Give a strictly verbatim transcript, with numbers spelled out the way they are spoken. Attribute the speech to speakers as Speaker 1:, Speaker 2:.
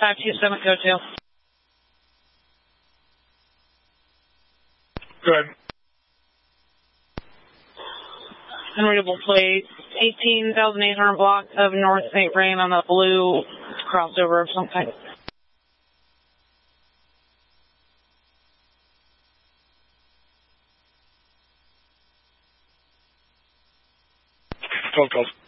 Speaker 1: five two seven, go to.
Speaker 2: Good.
Speaker 1: Unreadable plate, eighteen thousand eight hundred block of North Saint Vrain on the blue crossover of some kind.
Speaker 2: twelve, twelve.